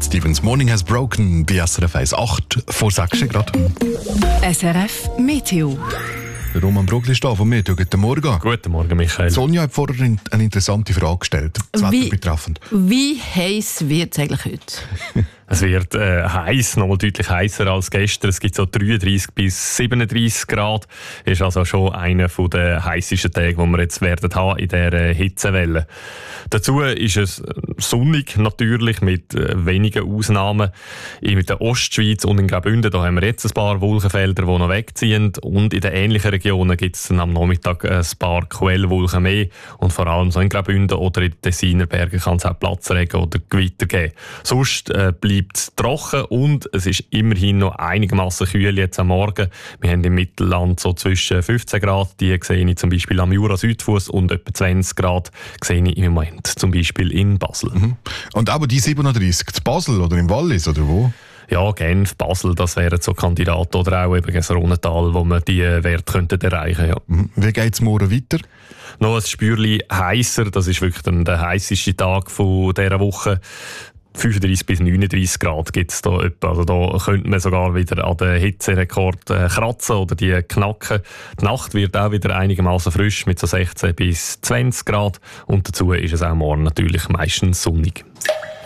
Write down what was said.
Cat Stevens. Morning has broken bei SRF 1. 8 vor 6 Grad. SRF Meteo. Roman Brugli ist da von mir. Guten Morgen. Guten Morgen, Michael. Sonja hat vorher eine interessante Frage gestellt. Das Wetter betreffend. Wie heiß wird es eigentlich heute? Es wird heiß, noch deutlich heißer als gestern. Es gibt so 33 bis 37 Grad. Ist also schon einer der heißesten Tage, die wir jetzt werden haben in dieser Hitzewelle. Dazu ist es sonnig natürlich, mit wenigen Ausnahmen. In der Ostschweiz und in Graubünden da haben wir jetzt ein paar Wolkenfelder, die noch wegziehen. Und in den ähnlichen Regionen gibt es dann am Nachmittag ein paar Quellwolken mehr. Und vor allem so in Graubünden oder in den Tessiner Bergen kann es auch Platzregen oder Gewitter geben. Sonst bleibt es trocken und es ist immerhin noch einigermaßen kühl jetzt am Morgen. Wir haben im Mittelland so zwischen 15 Grad, die sehe ich zum Beispiel am Jura-Südfuss, und etwa 20 Grad sehe ich im Moment zum Beispiel in Basel. Mhm. Und aber die 37, in Basel oder im Wallis oder wo? Ja, Genf, Basel, das wären so Kandidaten, oder auch eben das Rhontal, wo man die Werte erreichen könnte. Ja. Wie geht es morgen weiter? Noch ein Spürchen heißer, das ist wirklich dann der heisseste Tag von dieser Woche. 35 bis 39 Grad gibt es da etwa. Also da könnte man sogar wieder an den Hitzerekord kratzen oder die knacken. Die Nacht wird auch wieder einigermaßen frisch mit so 16 bis 20 Grad. Und dazu ist es auch morgen natürlich meistens sonnig.